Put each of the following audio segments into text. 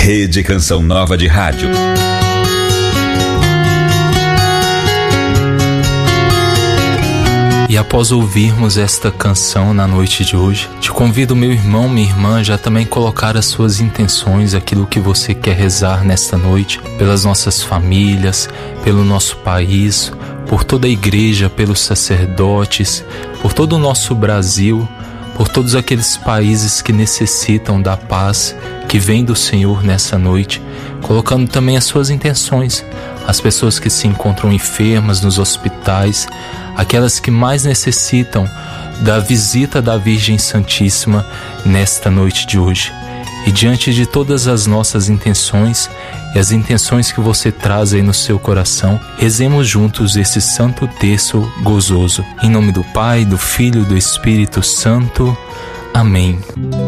Rede Canção Nova de Rádio. E após ouvirmos esta canção na noite de hoje, te convido, meu irmão, minha irmã, já também colocar as suas intenções, aquilo que você quer rezar nesta noite, pelas nossas famílias, pelo nosso país, por toda a igreja, pelos sacerdotes, por todo o nosso Brasil, por todos aqueles países que necessitam da paz que vem do Senhor nessa noite, colocando também as suas intenções, as pessoas que se encontram enfermas nos hospitais, aquelas que mais necessitam da visita da Virgem Santíssima nesta noite de hoje. E diante de todas as nossas intenções e as intenções que você traz aí no seu coração, rezemos juntos esse santo terço gozoso. Em nome do Pai, do Filho e do Espírito Santo. Amém.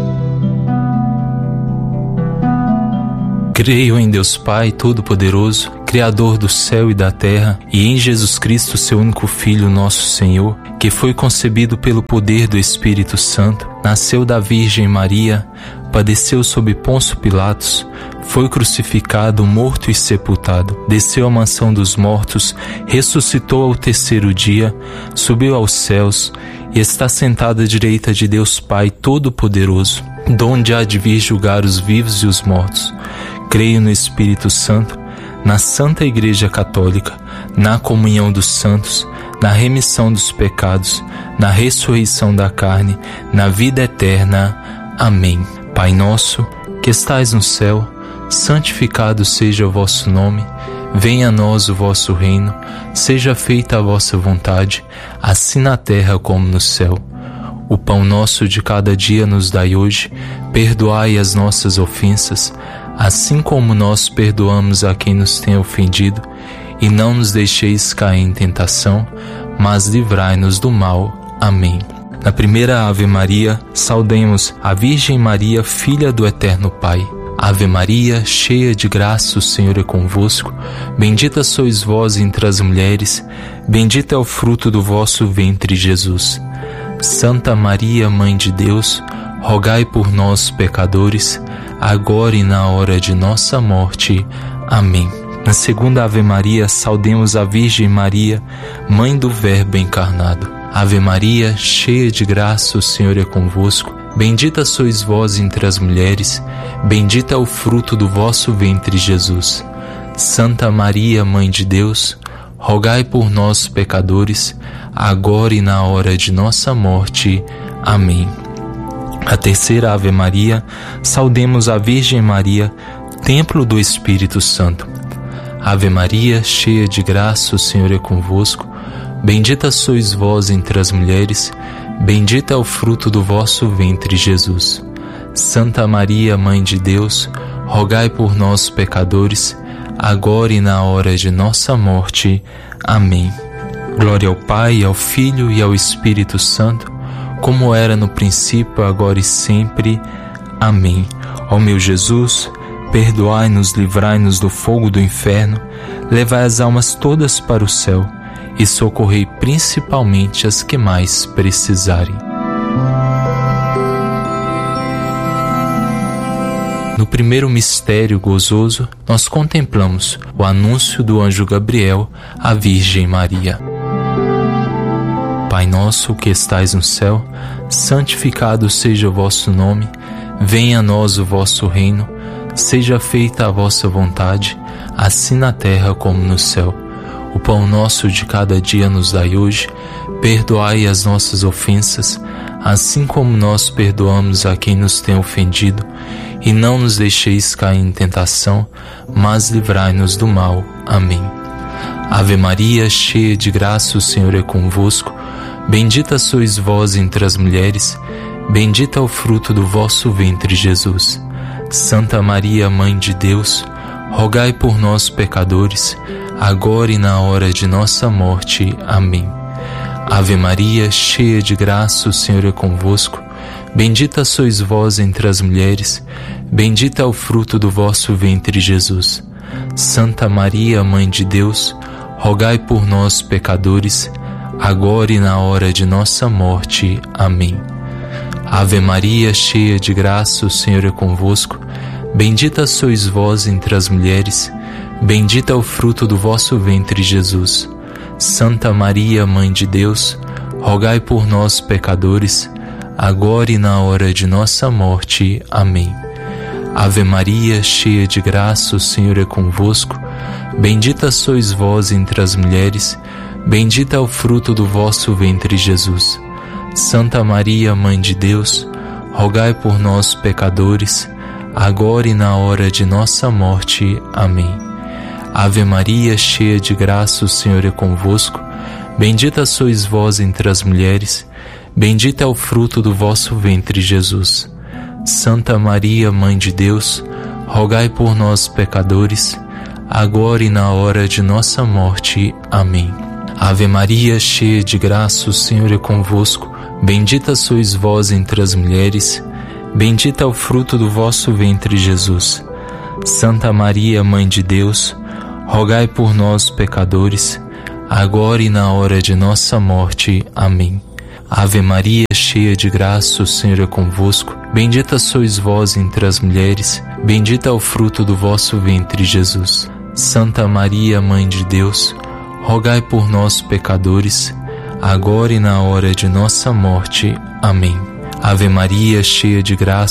Creio em Deus Pai Todo-Poderoso, Criador do céu e da terra, e em Jesus Cristo, seu único Filho, nosso Senhor, que foi concebido pelo poder do Espírito Santo, nasceu da Virgem Maria, padeceu sob Pôncio Pilatos, foi crucificado, morto e sepultado, desceu à mansão dos mortos, ressuscitou ao terceiro dia, subiu aos céus e está sentado à direita de Deus Pai Todo-Poderoso, donde há de vir julgar os vivos e os mortos. Creio no Espírito Santo, na Santa Igreja Católica, na comunhão dos santos, na remissão dos pecados, na ressurreição da carne, na vida eterna. Amém. Pai nosso, que estais no céu, santificado seja o vosso nome. Venha a nós o vosso reino, seja feita a vossa vontade, assim na terra como no céu. O pão nosso de cada dia nos dai hoje, perdoai as nossas ofensas, assim como nós perdoamos a quem nos tem ofendido, e não nos deixeis cair em tentação, mas livrai-nos do mal. Amém. Na primeira Ave Maria, saudemos a Virgem Maria, filha do Eterno Pai. Ave Maria, cheia de graça, o Senhor é convosco. Bendita sois vós entre as mulheres, bendito é o fruto do vosso ventre, Jesus. Santa Maria, Mãe de Deus, rogai por nós, pecadores, agora e na hora de nossa morte. Amém. Na segunda Ave Maria, saudemos a Virgem Maria, Mãe do Verbo encarnado. Ave Maria, cheia de graça, o Senhor é convosco. Bendita sois vós entre as mulheres, bendito é o fruto do vosso ventre, Jesus. Santa Maria, Mãe de Deus, rogai por nós, pecadores, agora e na hora de nossa morte. Amém. A terceira Ave Maria, saudemos a Virgem Maria, Templo do Espírito Santo. Ave Maria, cheia de graça, o Senhor é convosco. Bendita sois vós entre as mulheres, bendito é o fruto do vosso ventre, Jesus. Santa Maria, Mãe de Deus, rogai por nós, pecadores, agora e na hora de nossa morte. Amém. Glória ao Pai, ao Filho e ao Espírito Santo, como era no princípio, agora e sempre. Amém. Ó meu Jesus, perdoai-nos, livrai-nos do fogo do inferno, levai as almas todas para o céu e socorrei principalmente as que mais precisarem. No primeiro mistério gozoso, nós contemplamos o anúncio do anjo Gabriel à Virgem Maria. Pai nosso que estais no céu, santificado seja o vosso nome, venha a nós o vosso reino, seja feita a vossa vontade, assim na terra como no céu. O pão nosso de cada dia nos dai hoje, perdoai as nossas ofensas, assim como nós perdoamos a quem nos tem ofendido, e não nos deixeis cair em tentação, mas livrai-nos do mal. Amém. Ave Maria, cheia de graça, o Senhor é convosco. Bendita sois vós entre as mulheres, bendito é o fruto do vosso ventre, Jesus. Santa Maria, Mãe de Deus, rogai por nós, pecadores, agora e na hora de nossa morte. Amém. Ave Maria, cheia de graça, o Senhor é convosco. Bendita sois vós entre as mulheres, bendito é o fruto do vosso ventre, Jesus. Santa Maria, Mãe de Deus, rogai por nós, pecadores, agora e na hora de nossa morte. Amém. Ave Maria, cheia de graça, o Senhor é convosco. Bendita sois vós entre as mulheres, bendito é o fruto do vosso ventre, Jesus. Santa Maria, Mãe de Deus, rogai por nós, pecadores, agora e na hora de nossa morte. Amém. Ave Maria, cheia de graça, o Senhor é convosco. Bendita sois vós entre as mulheres, bendito é o fruto do vosso ventre, Jesus. Santa Maria, Mãe de Deus, rogai por nós, pecadores, agora e na hora de nossa morte. Amém. Ave Maria, cheia de graça, o Senhor é convosco. Bendita sois vós entre as mulheres, bendito é o fruto do vosso ventre, Jesus. Santa Maria, Mãe de Deus, rogai por nós, pecadores, agora e na hora de nossa morte. Amém. Ave Maria, cheia de graça, o Senhor é convosco. Bendita sois vós entre as mulheres, bendito é o fruto do vosso ventre, Jesus. Santa Maria, Mãe de Deus, rogai por nós, pecadores, agora e na hora de nossa morte. Amém. Ave Maria, cheia de graça, o Senhor é convosco. Bendita sois vós entre as mulheres, bendito é o fruto do vosso ventre, Jesus. Santa Maria, Mãe de Deus, rogai por nós, pecadores, agora e na hora de nossa morte. Amém. Ave Maria, cheia de graça,